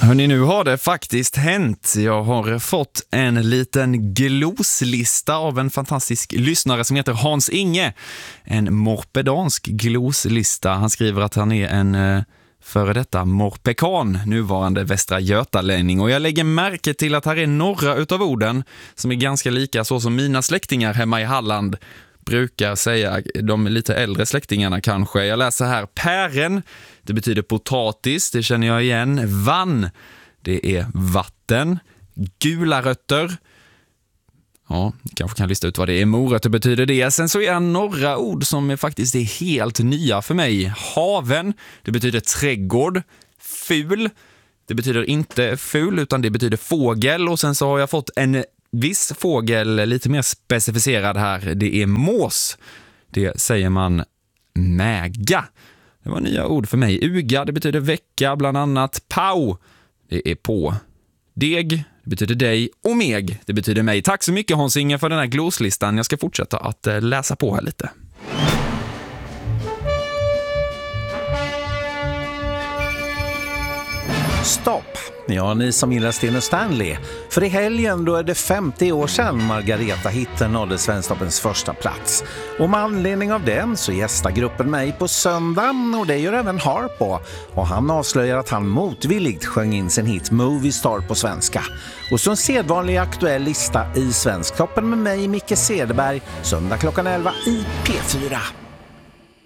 Hörrni, nu har det faktiskt hänt. Jag har fått en liten gloslista av en fantastisk lyssnare som heter Hans Inge. En morpedansk gloslista. Han skriver att han är en före detta morpekan, nuvarande Västra Götalänning. Och jag lägger märke till att här är några utav orden som är ganska lika så som mina släktingar hemma i Halland brukar säga, de lite äldre släktingarna kanske. Jag läser här: pären, det betyder potatis, det känner jag igen. Vann, det är vatten. Gula rötter, ja, kanske kan lista ut vad det är. Morötter betyder det. Sen så är några ord som faktiskt är helt nya för mig. Haven, det betyder trädgård. Ful, det betyder inte ful utan det betyder fågel. Och sen så har jag fått en viss fågel lite mer specificerad här. Det är mås. Det säger man mäga. Det var nya ord för mig. Uga, det betyder vecka bland annat. Pau, det är på. Deg, det betyder dig. Och meg, det betyder mig. Tack så mycket Hans Inge för den här gloslistan. Jag ska fortsätta att läsa på här lite. Stopp! Ja, ni som gillar Sten och Stanley. För i helgen då är det 50 år sedan Margareta-hitten nådde Svensktoppens första plats. Och med anledning av den så gästar gruppen mig på söndagen och det gör även Harpo. Och han avslöjar att han motvilligt sjöng in sin hit Movie Star på svenska. Och så en sedvanlig aktuell lista i Svensktoppen med mig, Micke Cederberg, söndag klockan 11 i P4.